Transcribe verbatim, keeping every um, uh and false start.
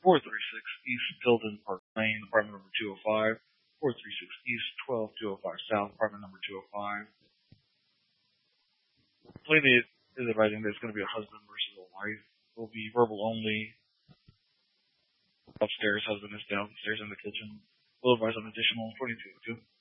four three six East Tilden Park Lane, apartment number two oh five. four three six East, twelve two oh five South, apartment number two oh five. Lady is advising that it's going to be a husband versus a wife. It will be verbal only. Upstairs, husband is downstairs in the kitchen. Will advise on additional twenty-two oh two.